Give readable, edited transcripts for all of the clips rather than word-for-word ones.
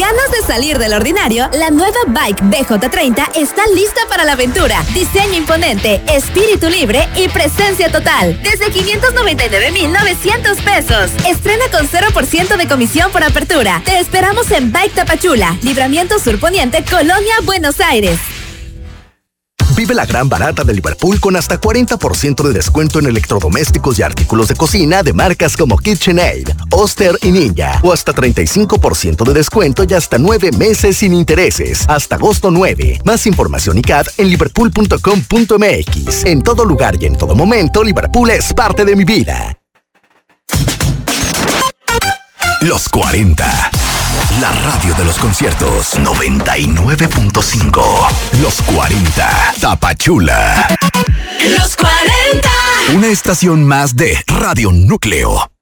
¿Ganas de salir del ordinario? La nueva Bike BJ30 está lista para la aventura. Diseño imponente, espíritu libre y presencia total. Desde 599,900 pesos. Estrena con 0% de comisión por apertura. Te esperamos en Bike Tapachula, Libramiento Sur Poniente, Colonia Buenos Aires. Vive la gran barata de Liverpool con hasta 40% de descuento en electrodomésticos y artículos de cocina de marcas como KitchenAid, Oster y Ninja. O hasta 35% de descuento y hasta 9 meses sin intereses. Hasta agosto 9. Más información y CAD en liverpool.com.mx. En todo lugar y en todo momento, Liverpool es parte de mi vida. Los 40. La radio de los conciertos 99.5. Los 40. Tapachula. Los 40. Una estación más de Radio Núcleo.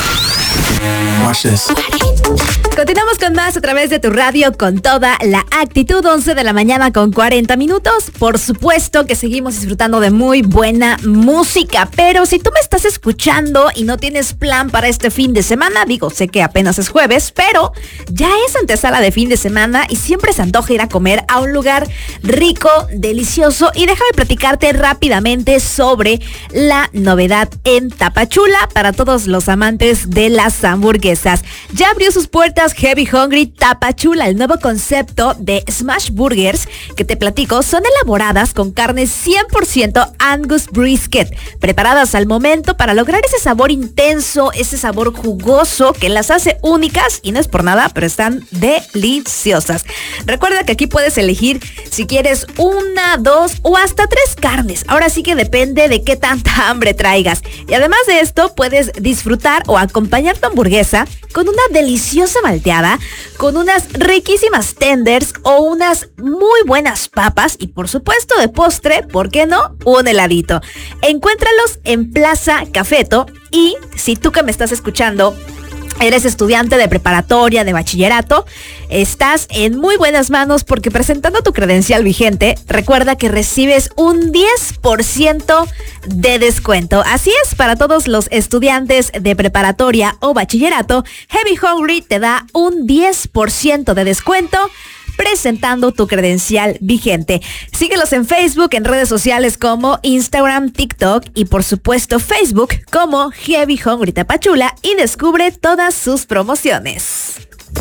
Watch this. Continuamos con más a través de tu radio con toda la actitud. 11 de la mañana con 40 minutos. Por supuesto que seguimos disfrutando de muy buena música, pero si tú me estás escuchando y no tienes plan para este fin de semana, digo, sé que apenas es jueves, pero ya es antesala de fin de semana y siempre se antoja ir a comer a un lugar rico, delicioso. Y déjame platicarte rápidamente sobre la novedad en Tapachula para todos los amantes de las hamburguesas. Ya abrió sus puertas Heavy Hungry Tapachula, el nuevo concepto de Smash Burgers que te platico. Son elaboradas con carne 100% Angus Brisket, preparadas al momento para lograr ese sabor intenso, ese sabor jugoso que las hace únicas, y no es por nada, pero están deliciosas. Recuerda que aquí puedes elegir si quieres 1, 2 o hasta 3 carnes. Ahora sí que depende de qué tanta hambre traigas. Y además de esto, puedes disfrutar o acompañar tu hamburguesa con una deliciosa malteada, con unas riquísimas tenders o unas muy buenas papas y por supuesto de postre, ¿por qué no? Un heladito. Encuéntralos en Plaza Cafeto, y si tú que me estás escuchando eres estudiante de preparatoria, de bachillerato, estás en muy buenas manos porque presentando tu credencial vigente, recuerda que recibes un 10% de descuento. Así es, para todos los estudiantes de preparatoria o bachillerato, Heavy Hungry te da un 10% de descuento presentando tu credencial vigente. Síguelos en Facebook, en redes sociales como Instagram, TikTok y por supuesto Facebook como Heavy Hungry Tapachula y descubre todas sus promociones.